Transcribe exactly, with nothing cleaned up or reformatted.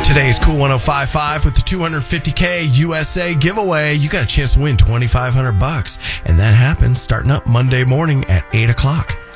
Today's Cool one oh five point five with the two hundred fifty K U S A giveaway. You got a chance to win twenty-five hundred bucks, and that happens starting up Monday morning at eight o'clock.